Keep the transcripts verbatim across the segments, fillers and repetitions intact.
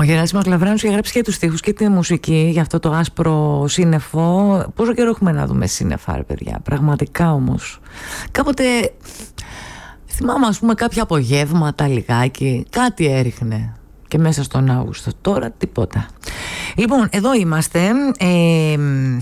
Ο Γεράσιμος Λαβράνος είχε γράψει και τους στίχους και τη μουσική για αυτό το άσπρο σύννεφο. Πόσο καιρό έχουμε να δούμε σύννεφα, ρε παιδιά? Πραγματικά όμως. Κάποτε θυμάμαι, ας πούμε, κάποια απογεύματα λιγάκι κάτι έριχνε και μέσα στον Αύγουστο. Τώρα τίποτα. Λοιπόν, εδώ είμαστε. ε,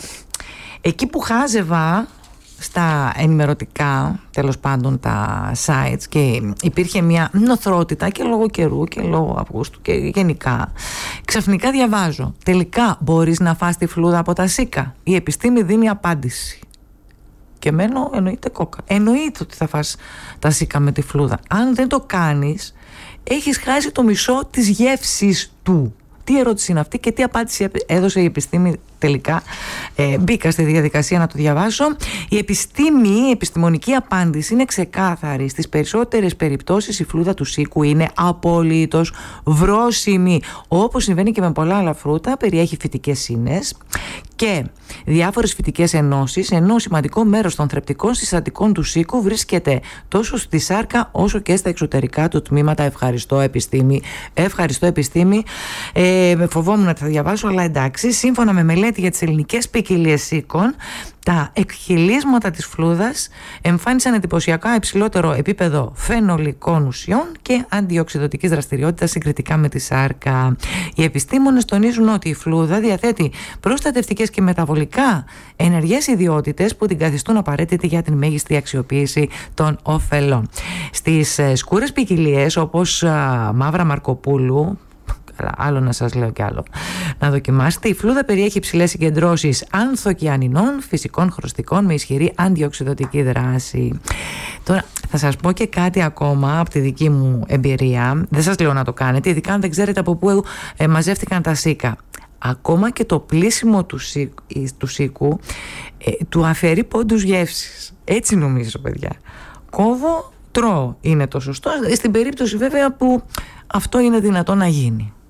Εκεί που χάζευα στα ενημερωτικά, τέλος πάντων, τα sites, και υπήρχε μια νοθρότητα και λόγω καιρού και λόγω Αυγούστου και γενικά, ξαφνικά διαβάζω: τελικά μπορείς να φας τη φλούδα από τα σίκα? Η επιστήμη δίνει απάντηση. Και μένω, εννοείται κόκα. Εννοείται ότι θα φας τα σίκα με τη φλούδα. Αν δεν το κάνεις, έχεις χάσει το μισό της γεύσης του. Τι ερώτηση είναι αυτή και τι απάντηση έδωσε η επιστήμη τελικά? Ε, μπήκα στη διαδικασία να το διαβάσω. Η επιστήμη, η επιστημονική απάντηση είναι ξεκάθαρη. Στις περισσότερες περιπτώσεις η φλούδα του σίκου είναι απολύτως βρώσιμη. Όπως συμβαίνει και με πολλά άλλα φρούτα, περιέχει φυτικές ίνες και διάφορες φυτικές ενώσεις, ενώ σημαντικό μέρος των θρεπτικών συστατικών του σίκου βρίσκεται τόσο στη σάρκα όσο και στα εξωτερικά του τμήματα. Ευχαριστώ επιστήμη. Ευχαριστώ επιστήμη. Ε, φοβόμουν ότι θα διαβάσω, αλλά εντάξει. Σύμφωνα με μελέτη για τις ελληνικές ποικιλίες σίκων, τα εκχυλίσματα της φλούδας εμφάνισαν εντυπωσιακά υψηλότερο επίπεδο φαινολικών ουσιών και αντιοξειδωτικής δραστηριότητας συγκριτικά με τη σάρκα. Οι επιστήμονες τονίζουν ότι η φλούδα διαθέτει προστατευτικές και μεταβολικά ενεργές ιδιότητες που την καθιστούν απαραίτητη για την μέγιστη αξιοποίηση των ωφελών. Στις σκούρες ποικιλίες όπως α, μαύρα Μαρκοπούλου, άλλο να σας λέω κι άλλο να δοκιμάσετε, η φλούδα περιέχει υψηλές συγκεντρώσεις ανθοκιανινών, φυσικών χρωστικών με ισχυρή αντιοξειδωτική δράση. Τώρα θα σας πω και κάτι ακόμα από τη δική μου εμπειρία. Δεν σας λέω να το κάνετε, ειδικά αν δεν ξέρετε από πού ε, μαζεύτηκαν τα σίκα. Ακόμα και το πλήσιμο του, σί, του σίκου ε, του αφαιρεί πόντους γεύσης. Έτσι νομίζω, παιδιά. Κόβω, τρώω είναι το σωστό, στην περίπτωση βέβαια που αυτό είναι δυνατό να γίνει.